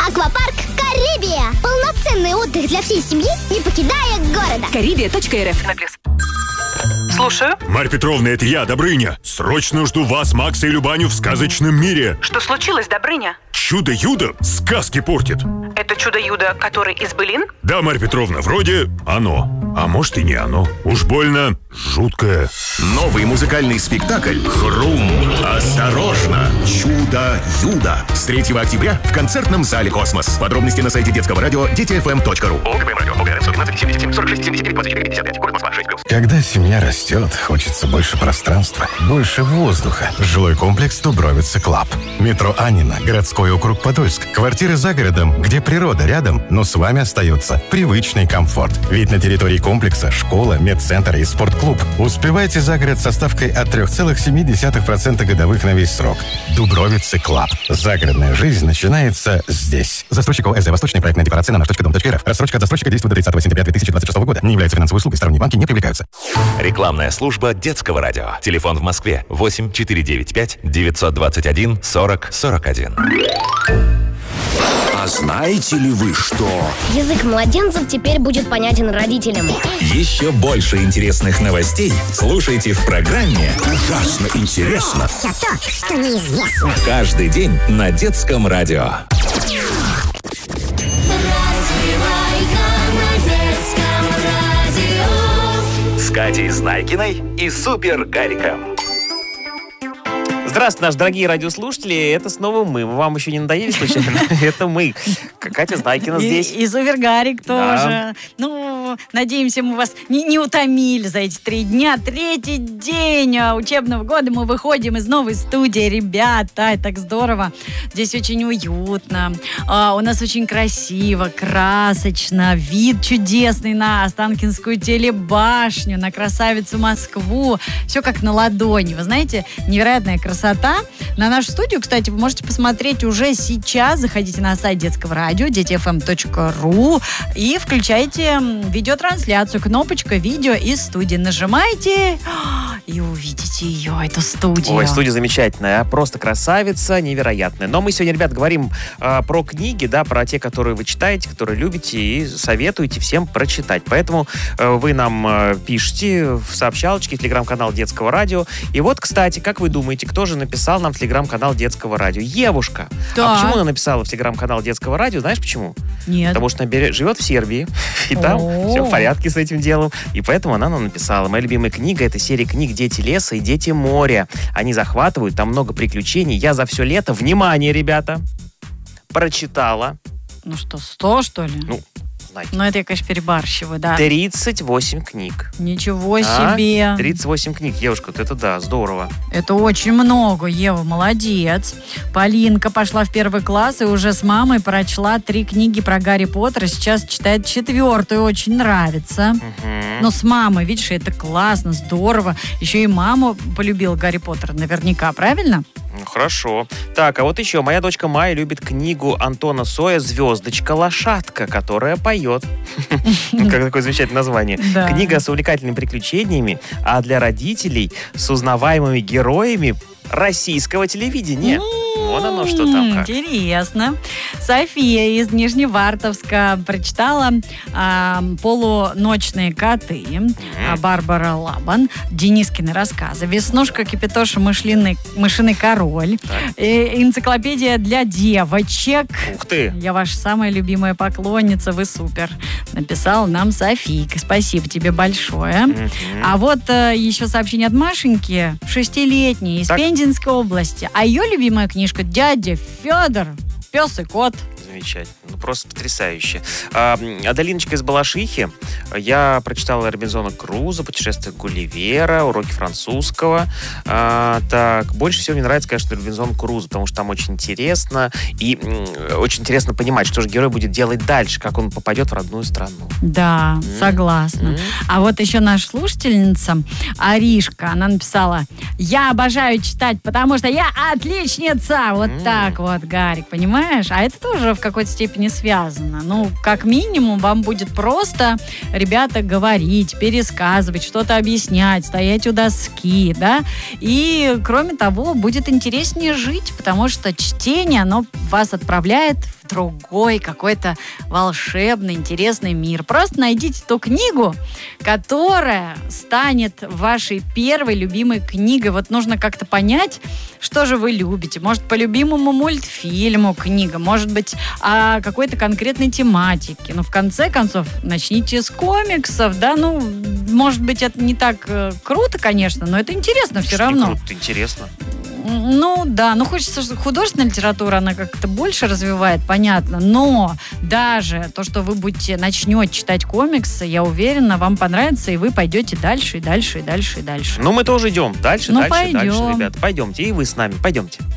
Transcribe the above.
Аквапарк «Карибия». Полноценный отдых для всей семьи, не покидая города. Карибия.рф. Слушаю. Марья Петровна, это я, Добрыня. Срочно жду вас, Макса и Любаню в сказочном мире. Что случилось, Добрыня? Чудо-юдо сказки портит. Это чудо-юдо, который из былин? Да, Марья Петровна, вроде оно. А может и не оно. Уж больно жуткое. Новый музыкальный спектакль «Хрум». Осторожно! Чудо-юдо. С 3 октября в концертном зале «Космос». Подробности на сайте детского радио детифм.ру. Когда семья растет, хочется больше пространства, больше воздуха. Жилой комплекс Дубровица Клаб. Метро Анина, городской округ Подольск. Квартиры за городом, где природа рядом, но с вами остается привычный комфорт. Ведь на территории комплекса школа, медцентр и спортклуб. Успевайте за город со ставкой от 3,7% годовых на весь срок. Дубровица Клаб. Загородная жизнь начинается здесь. Застройщик ОСЗ «Восточная проектная декларация» на наш.дом.рф. Рассрочка от застройщика действует до 30 сентября 2026 года. Не является финансовой услугой, сторонние банки не привлекаются. Рекламная служба детского радио. Телефон в Москве 8 495 921 40 41. А знаете ли вы, что... Язык младенцев теперь будет понятен родителям. Еще больше интересных новостей слушайте в программе «Ужасно интересно». Все то, что неизвестно. Каждый день на детском радио. С Катей Знайкиной и Супер Гариком. Здравствуйте, наши дорогие радиослушатели. Это снова мы. Вам еще не надоели случайно? Это мы. Катя Знайкина здесь. И Супер Гарик тоже. Ну, надеемся, мы вас не утомили за эти 3 дня. 3-й день учебного года мы выходим из новой студии. Ребята, так здорово. Здесь очень уютно. У нас очень красиво, красочно. Вид чудесный на Останкинскую телебашню, на красавицу Москву. Все как на ладони. Вы знаете, невероятная красота. На нашу студию, кстати, вы можете посмотреть уже сейчас. Заходите на сайт детского радио детифм.ру и включайте видеотрансляцию. Кнопочка «Видео» из студии. Нажимайте и увидите ее, эту студию. Ой, студия замечательная. Просто красавица, невероятная. Но мы сегодня, ребят, говорим про книги, да, про те, которые вы читаете, которые любите и советуете всем прочитать. Поэтому вы нам пишите в сообщалочке в телеграм-канал детского радио. И вот, кстати, как вы думаете, кто же написал нам в телеграм-канал детского радио? Евушка. Да. А почему она написала в телеграм-канал детского радио? Знаешь почему? Нет. Потому что она живет в Сербии, и там все в порядке с этим делом. И поэтому она нам написала. Моя любимая книга — это серия книг «Дети леса» и «Дети моря». Они захватывают, там много приключений. Я за все лето, внимание, ребята, прочитала. Ну что, 100, что ли? Ну, знаете. Ну, это я, конечно, перебарщиваю, да. 38 книг. Ничего себе. 38 книг, девушка, это да, здорово. Это очень много, Ева, молодец. Полинка пошла в 1 класс и уже с мамой прочла 3 книги про Гарри Поттера. Сейчас читает 4-ю, очень нравится. Но с мамой, видишь, это классно, здорово. Еще и мама полюбила Гарри Поттера, наверняка, правильно? Ну, хорошо. Так, а вот еще. Моя дочка Майя любит книгу Антона Соя «Звездочка-лошадка», которая поет. Как такое замечательное название. Книга с увлекательными приключениями, а для родителей с узнаваемыми героями российского телевидения. Вон оно что там как. Интересно. София из Нижневартовска прочитала «Полуночные коты», Барбара Лабан, Денискины рассказы, «Веснушка, Кипятоша, мышиный король», энциклопедия для девочек. Ух ты! Я ваша самая любимая поклонница, вы супер. Написала нам Софийка. Спасибо тебе большое. А вот еще сообщение от Машеньки, 6-летней, из Пензенской области. А ее любимая книжка «Дядя Федор. Пес и кот». Замечательно. Ну, просто потрясающе. Адалиночка из Балашихи. Я прочитала Робинзона Крузо, «Путешествие Гулливера», уроки французского. Так, больше всего мне нравится, конечно, Робинзон Крузо, потому что там очень интересно. И очень интересно понимать, что же герой будет делать дальше, как он попадет в родную страну. Да, согласна. А вот еще наша слушательница Аришка, она написала: «Я обожаю читать, потому что я отличница». Вот так вот, Гарик, понимаешь? А это тоже в какой-то степени связано. Ну, как минимум, вам будет просто, ребята, говорить, пересказывать, что-то объяснять, стоять у доски, да? И, кроме того, будет интереснее жить, потому что чтение, оно вас отправляет в в другой какой-то волшебный, интересный мир. Просто найдите ту книгу, которая станет вашей первой любимой книгой. Вот нужно как-то понять, что же вы любите. Может, по любимому мультфильму книга, может быть, о какой-то конкретной тематике. Но в конце концов, начните с комиксов, да, ну, может быть, это не так круто, конечно, но это интересно все равно. Круто, интересно. Ну, да, ну, хочется, что художественная литература, она как-то больше развивает, понятно, но даже то, что вы начнете читать комиксы, я уверена, вам понравится, и вы пойдете дальше, и дальше, и дальше, и дальше. Ну, мы тоже идем дальше, Ну, дальше, пойдем. ребята. Пойдемте, и вы с нами, пойдемте.